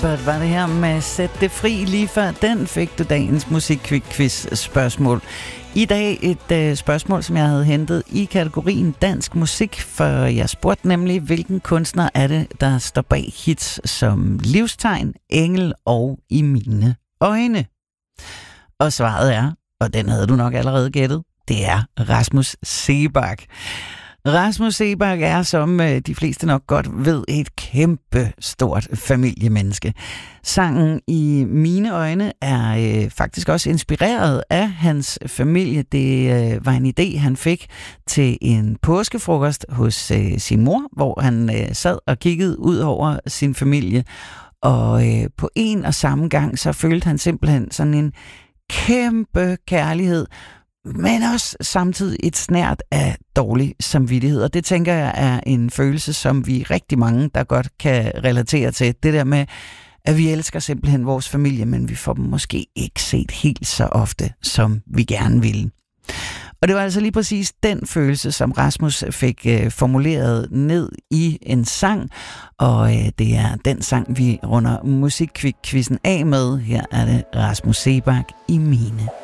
Shepard var det her med Sæt det fri. Lige før den fik du dagens musikquiz spørgsmål. I dag et spørgsmål, som jeg havde hentet i kategorien dansk musik, for jeg spurgte nemlig, hvilken kunstner er det, der står bag hits som Livstegn, Engel og I mine øjne. Og svaret er, og den havde du nok allerede gættet, det er Rasmus Seebach. Rasmus Seebach er, som de fleste nok godt ved, et kæmpe stort familiemenneske. Sangen I mine øjne er faktisk også inspireret af hans familie. Det var en idé, han fik til en påskefrokost hos sin mor, hvor han sad og kiggede ud over sin familie. Og på en og samme gang, så følte han simpelthen sådan en kæmpe kærlighed, men også samtidig et snært af dårlig samvittighed. Og det tænker jeg er en følelse, som vi rigtig mange, der godt kan relatere til. Det der med, at vi elsker simpelthen vores familie, men vi får dem måske ikke set helt så ofte, som vi gerne ville. Og det var altså lige præcis den følelse, som Rasmus fik formuleret ned i en sang. Og det er den sang, vi runder musikquizzen af med. Her er det Rasmus Seebach I mine